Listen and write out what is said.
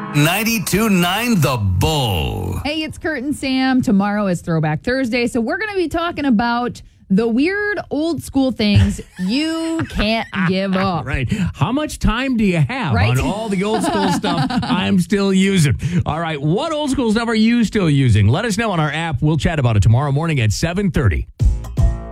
92.9 The Bull. Hey, it's Kurt and Sam. Tomorrow is Throwback Thursday, so we're going to be talking about the weird old school things you can't give up. Right. How much time do you have on all the old school stuff I'm still using? All right. What old school stuff are you still using? Let us know on our app. We'll chat about it tomorrow morning at 7:30.